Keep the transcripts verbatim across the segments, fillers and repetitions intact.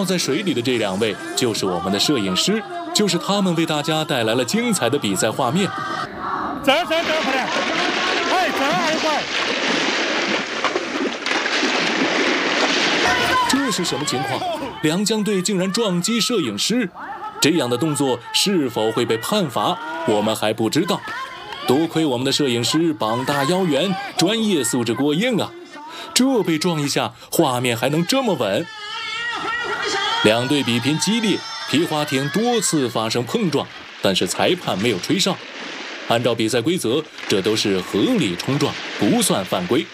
泡在水里的这两位就是我们的摄影师，就是他们为大家带来了精彩的比赛画面。 这儿这儿这儿快点！哎，这儿还快！ 这是什么情况？两江队竟然撞击摄影师，这样的动作是否会被判罚，我们还不知道。多亏我们的摄影师膀大腰圆，专业素质过硬啊！这被撞一下，画面还能这么稳。两队比拼激烈，皮划艇多次发生碰撞，但是裁判没有吹哨。按照比赛规则，这都是合理冲撞，不算犯规。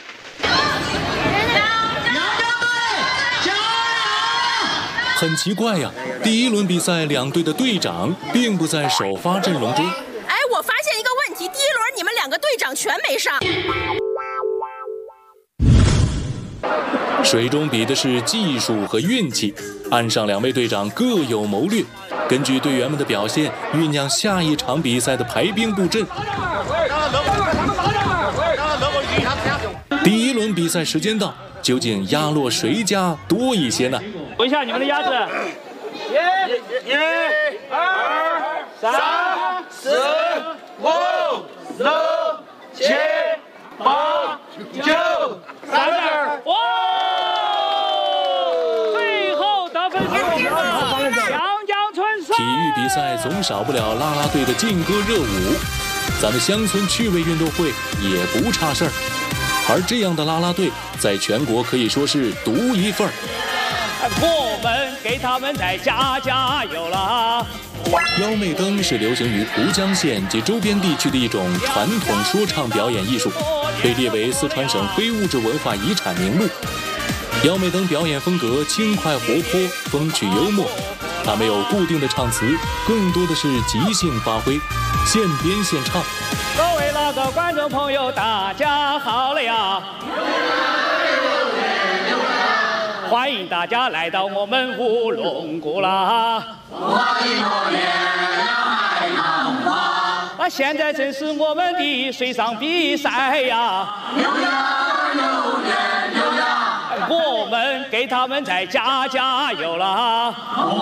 很奇怪呀，第一轮比赛两队的队长并不在首发阵容中。 哎，我发现一个问题，第一轮你们两个队长全没上。 水中比的是技术和运气，岸上两位队长各有谋略，根据队员们的表现酝酿下一场比赛的排兵布阵。第一轮比赛时间到，究竟压落谁家多一些呢？ 问一下你们的鸭子。一、一、二、三、四、五、六、七、八、九、三十。哇！最后得分是我们的阳江村胜。 体育比赛总少不了啦啦队的劲歌热舞，咱们乡村趣味运动会也不差事儿。而这样的啦啦队在全国可以说是独一份儿。 我们给他们再加加油啦！ 幺妹灯是流行于蒲江县及周边地区的一种传统说唱表演艺术，被列为四川省非物质文化遗产名录。幺妹灯表演风格轻快活泼，风趣幽默，它没有固定的唱词，更多的是即兴发挥，现编现唱。 各位那个观众朋友，大家好了呀！欢迎大家来到我们乌龙谷啦！那现在正是我们的水上比赛呀！我们给他们再加加油啦！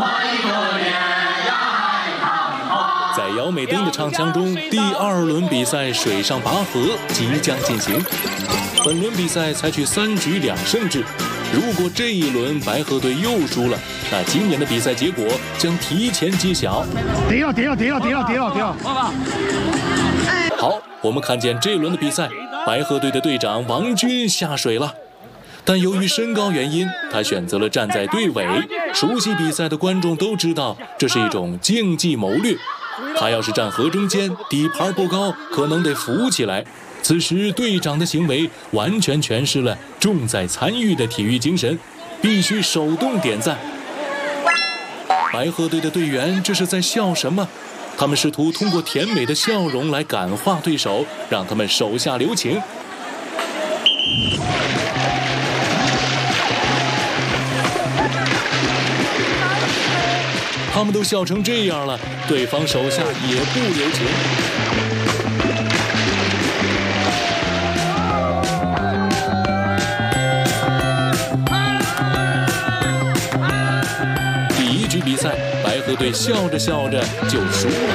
在姚美灯的唱腔中，第二轮比赛水上拔河即将进行。本轮比赛采取三局两胜制，如果这一轮白河队又输了，那今年的比赛结果将提前揭晓。 跌了，跌了，跌了，跌了，跌了，跌了！ 好，我们看见这轮的比赛，白河队的队长王军下水了，但由于身高原因，他选择了站在队尾。熟悉比赛的观众都知道，这是一种竞技谋略。他要是站河中间，底盘不高，可能得浮起来。此时队长的行为完全诠释了重在参与的体育精神，必须手动点赞。白河队的队员这是在笑什么？他们试图通过甜美的笑容来感化对手，让他们手下留情。他们都笑成这样了，对方手下也不留情。第一局比赛，白河队笑着笑着就输了。